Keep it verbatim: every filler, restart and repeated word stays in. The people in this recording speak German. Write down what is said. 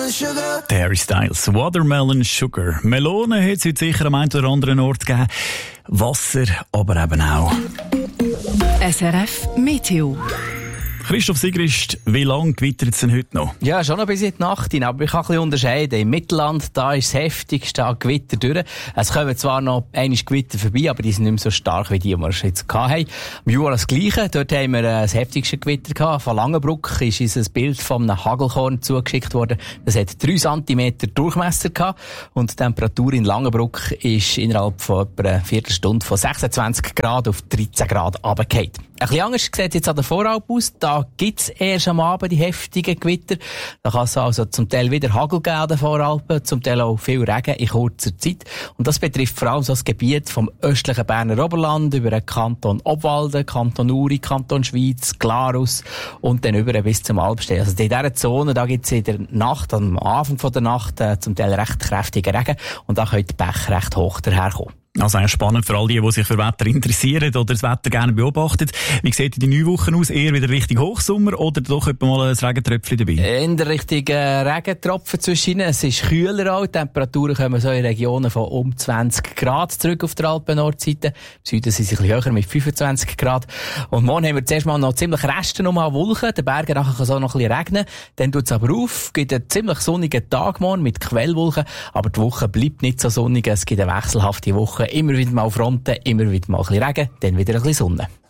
watermelon sugar. Der Harry Styles, Watermelon Sugar. Melone hat es heute sicher am einen oder anderen Ort gegeben. Wasser, aber eben auch. S R F Meteo. Christoph Sigrist, wie lange gewittert es denn heute noch? Ja, schon noch bis in die Nacht hinein, aber ich kann ein bisschen unterscheiden. Im Mittelland, da ist das heftigste an Gewitter durch. Es kommen zwar noch einige Gewitter vorbei, aber die sind nicht mehr so stark wie die, die wir jetzt hatten. Im Jura das Gleiche. Dort haben wir das heftigste Gewitter gehabt. Von Langenbruck ist uns ein Bild von einem Hagelkorn zugeschickt worden. Das hat drei Zentimeter Durchmesser gehabt. Und die Temperatur in Langenbruck ist innerhalb von etwa einer Viertelstunde von sechsundzwanzig Grad auf dreizehn Grad runtergefallen. Ein bisschen anders sieht jetzt an der Voralp aus. Da gibt's erst am Abend die heftigen Gewitter. Da kann es also zum Teil wieder Hagel geben an den Voralpen, zum Teil auch viel Regen in kurzer Zeit. Und das betrifft vor allem so das Gebiet vom östlichen Berner Oberland über den Kanton Obwalden, Kanton Uri, Kanton Schwyz, Glarus und dann über bis zum Alpstein. Also in dieser Zone, da gibt's in der Nacht, am Anfang von der Nacht, äh, zum Teil recht kräftigen Regen und da können die Bäche recht hoch daherkommen. Also eigentlich spannend für all die, die sich für Wetter interessieren oder das Wetter gerne beobachten. Wie sieht die neue Woche aus? Eher wieder Richtung Hochsommer oder doch etwa mal ein Regentröpfchen dabei? In der Richtung äh, Regentropfen zwischen. Es ist kühler auch. Die Temperaturen kommen so in Regionen von um zwanzig Grad zurück auf der Alpen-Nordseite. Im Süden sind sie ein bisschen höher mit fünfundzwanzig Grad. Und morgen haben wir zuerst mal noch ziemlich Reste noch mal Wolken. Der Bergen nachher kann es auch noch ein bisschen regnen. Dann tut es aber auf. Es gibt einen ziemlich sonnigen Tag morgen mit Quellwolken. Aber die Woche bleibt nicht so sonnig. Es gibt eine wechselhafte Woche. Immer wieder mal Fronten, immer wieder mal ein bisschen Regen, dann wieder ein bisschen Sonne.